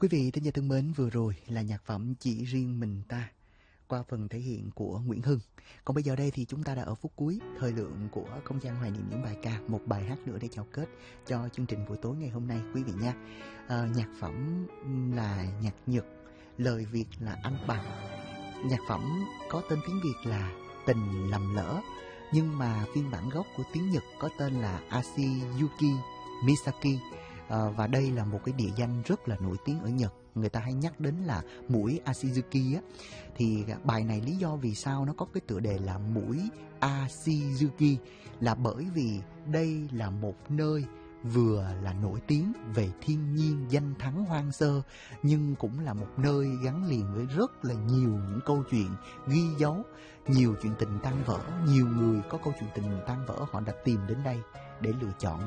Quý vị thính giả thân mến, vừa rồi là nhạc phẩm Chỉ Riêng Mình Ta qua phần thể hiện của Nguyễn Hưng. Còn bây giờ đây thì chúng ta đã ở phút cuối thời lượng của không gian hoài niệm những bài ca, một bài hát nữa để chào kết cho chương trình buổi tối ngày hôm nay quý vị nha. Nhạc phẩm là nhạc Nhật, lời Việt là Anh Bằng. Nhạc phẩm có tên tiếng Việt là Tình Lầm Lỡ, nhưng mà phiên bản gốc của tiếng Nhật có tên là Ashiyuki Misaki. Và đây là một cái địa danh rất là nổi tiếng ở Nhật. Người ta hay nhắc đến là mũi Ashizuki á. Thì bài này lý do vì sao nó có cái tựa đề là mũi Ashizuki là bởi vì đây là một nơi vừa là nổi tiếng về thiên nhiên danh thắng hoang sơ, nhưng cũng là một nơi gắn liền với rất là nhiều những câu chuyện ghi dấu, nhiều chuyện tình tan vỡ. Nhiều người có câu chuyện tình tan vỡ họ đã tìm đến đây để lựa chọn